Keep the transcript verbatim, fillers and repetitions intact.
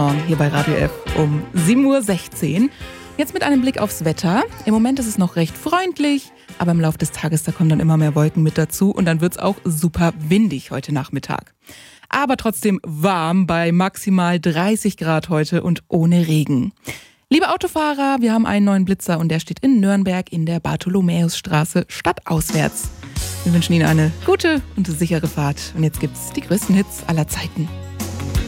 Morgen hier bei Radio F um sieben Uhr sechzehn. Jetzt mit einem Blick aufs Wetter. Im Moment ist es noch recht freundlich, aber im Laufe des Tages, da kommen dann immer mehr Wolken mit dazu und dann wird es auch super windig heute Nachmittag. Aber trotzdem warm bei maximal dreißig Grad heute und ohne Regen. Liebe Autofahrer, wir haben einen neuen Blitzer und der steht in Nürnberg in der Bartholomäusstraße stadtauswärts. Wir wünschen Ihnen eine gute und sichere Fahrt. Und jetzt gibt's die größten Hits aller Zeiten.